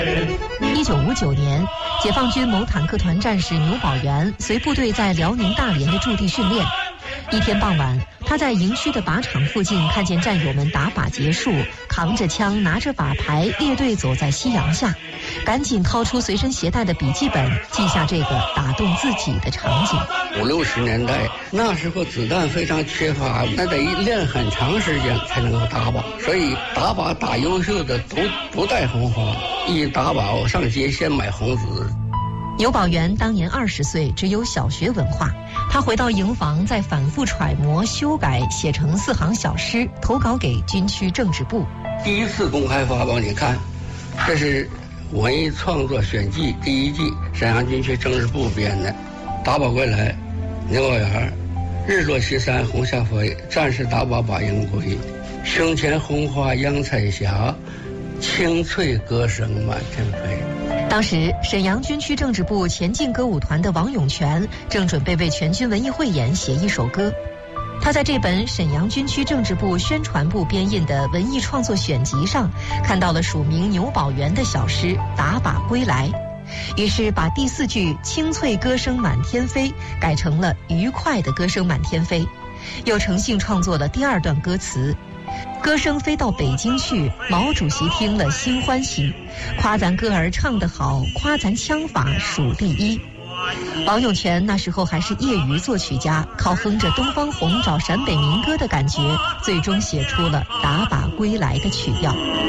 1959年，解放军某坦克团战士牛宝元随部队在辽宁大连的驻地训练。一天傍晚，他在营区的靶场附近看见战友们打靶结束，扛着枪拿着靶牌列队走在夕阳下，赶紧掏出随身携带的笔记本，记下这个打动自己的场景。 50、60年代那时候子弹非常缺乏，那得练很长时间才能够打靶，所以打靶打优秀的都不带红花，一打靶我上街先买红纸。 牛宝元当年20岁，只有小学文化。他回到营房，再反复揣摩、修改，写成4行小诗，投稿给军区政治部。 第一次公开发表，你看，这是文艺创作选季第1季，沈阳军区政治部编的。打靶归来，牛宝元，日落西山红霞飞，战士打靶把营归，胸前红花扬彩霞，清脆歌声满天飞。 当时，沈阳军区政治部前进歌舞团的王永全正准备为全军文艺汇演写一首歌。他在这本沈阳军区政治部宣传部编印的文艺创作选集上，看到了署名牛宝元的小诗《打靶归来》，于是把第4句“清脆歌声满天飞”改成了“愉快的歌声满天飞”，又乘兴创作了第2段歌词。歌声飞到北京去，毛主席听了心欢喜，夸咱歌儿唱得好，夸咱枪法数第1。王永全那时候还是业余作曲家，靠哼着东方红找陕北民歌的感觉，最终写出了《打靶归来》的曲调。